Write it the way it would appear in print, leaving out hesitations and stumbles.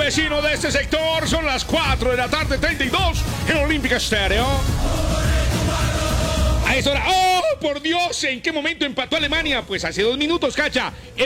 vecino de este sector. Son las 4 de la tarde, 32 en Olímpica Estéreo. A esa hora, ¡oh, por Dios! ¿En qué momento empató Alemania? Pues hace 2 minutos, Cacha.